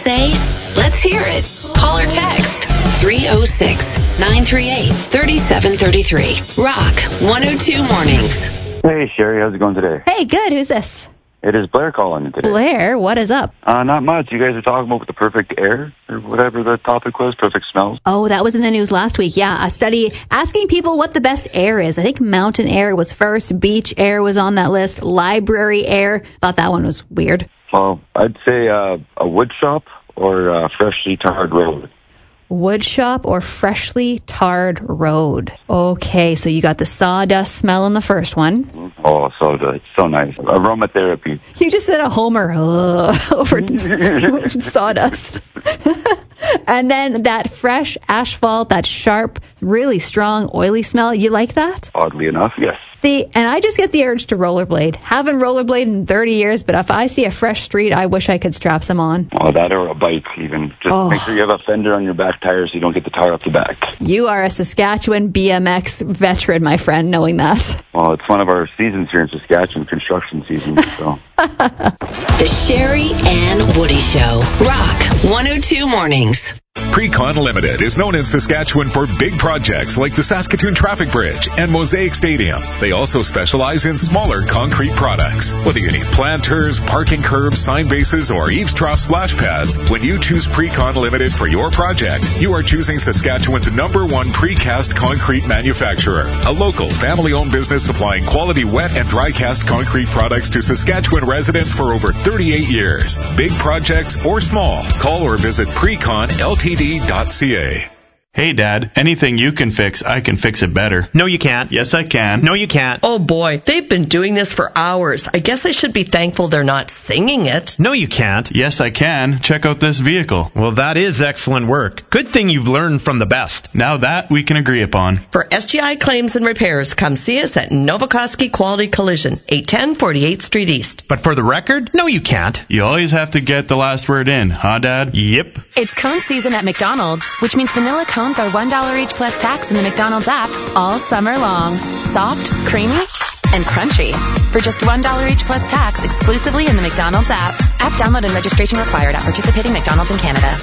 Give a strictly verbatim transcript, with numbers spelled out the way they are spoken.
say? Let's hear it. Call or text three oh six, nine three eight, three seven three three. Rock one oh two Mornings. Hey, Sherry, how's it going today? Hey, good. Who's this? It is Blair calling today. Blair, what is up? Uh, not much. You guys are talking about the perfect air, or whatever the topic was, perfect smells. Oh, that was in the news last week. Yeah, a study asking people what the best air is. I think mountain air was first, beach air was on that list, library air. Thought that one was weird. Well, I'd say uh, a wood shop or a freshly tarred road. Wood shop or freshly tarred road. Okay, so you got the sawdust smell in the first one. Oh, so good. So nice. Aromatherapy. You just said a homer uh, over sawdust. And then that fresh asphalt, that sharp, really strong, oily smell. You like that? Oddly enough, yes. See, and I just get the urge to rollerblade. Haven't rollerbladed in thirty years, but if I see a fresh street, I wish I could strap some on. Oh, that or a bike, even. Just oh. make sure you have a fender on your back tire so you don't get the tire up the back. You are a Saskatchewan B M X veteran, my friend, knowing that. Well, it's one of our seasons here in Saskatchewan, construction season, so. The Sherry Ann Woody Show. Rock one oh two Mornings. Precon Limited is known in Saskatchewan for big projects like the Saskatoon Traffic Bridge and Mosaic Stadium. They also specialize in smaller concrete products. Whether you need planters, parking curbs, sign bases, or eavesdrop splash pads, when you choose Precon Limited for your project, you are choosing Saskatchewan's number one precast concrete manufacturer. A local, family-owned business supplying quality wet and dry cast concrete products to Saskatchewan residents for over thirty-eight years. Big projects or small, call or visit precon L T D dot C A. Hey, Dad, anything you can fix, I can fix it better. No, you can't. Yes, I can. No, you can't. Oh, boy, they've been doing this for hours. I guess I should be thankful they're not singing it. No, you can't. Yes, I can. Check out this vehicle. Well, that is excellent work. Good thing you've learned from the best. Now that we can agree upon. For S G I claims and repairs, come see us at Novokoski Quality Collision, eight ten forty-eighth Street East. But for the record, no, you can't. You always have to get the last word in, huh, Dad? Yep. It's cone season at McDonald's, which means vanilla cones are one dollar each plus tax in the McDonald's app all summer long. Soft, creamy, and crunchy. For just one dollar each plus tax exclusively in the McDonald's app. App download and registration required at participating McDonald's in Canada.